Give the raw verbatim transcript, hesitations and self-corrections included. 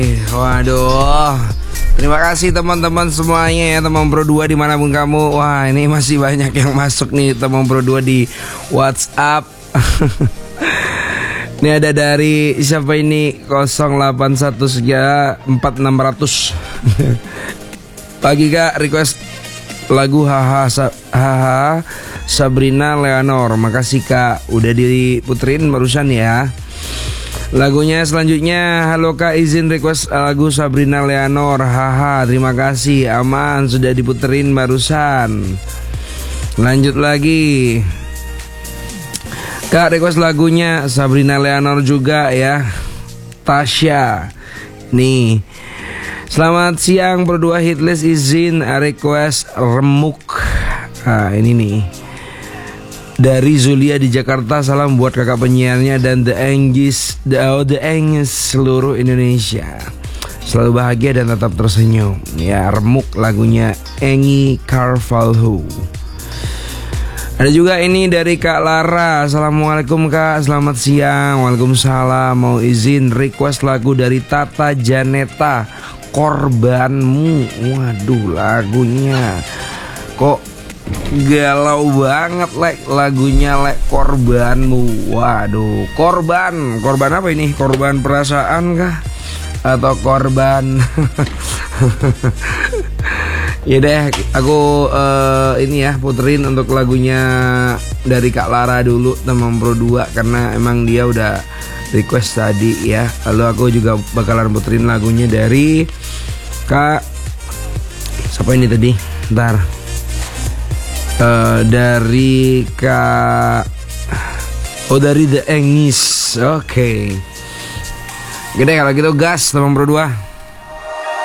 Waduh, terima kasih teman-teman semuanya ya, teman Pro dua dimanapun kamu. Wah, ini masih banyak yang masuk nih teman Pro dua di WhatsApp. Ini ada dari siapa ini? nol delapan satu tiga empat enam ratus. Pagi Kak, request lagu Haha Haha Sabrina Leonor. Makasih Kak, udah diputerin barusan ya. Lagunya selanjutnya, halo Kak, izin request lagu Sabrina Leonor. Haha, terima kasih, aman, sudah diputerin barusan. Lanjut lagi, Kak, request lagunya Sabrina Leonor juga ya, Tasya. Nih, selamat siang Pro dua Hitlist, izin request Remuk. Nah ini nih, dari Zulia di Jakarta, salam buat kakak penyiarnya dan The English, The, oh, The English seluruh Indonesia. Selalu bahagia dan tetap tersenyum. Ya, Remuk lagunya Engi Carvalho. Ada juga ini dari Kak Lara. Assalamualaikum Kak, selamat siang. Waalaikumsalam. Mau izin request lagu dari Tata Janeta, Korbanmu. Waduh, lagunya kok galau banget lek, lagunya lek, Korbanmu. Waduh, korban, korban apa ini? Korban perasaan kah? Atau korban ya deh, aku uh, ini ya puterin untuk lagunya dari Kak Lara dulu, teman Pro dua, karena emang dia udah request tadi ya. Lalu aku juga bakalan puterin lagunya dari Kak, siapa ini tadi? Ntar Uh, dari Kak, oh dari The English. Oke okay. Gede kalau gitu gas teman Pro dua.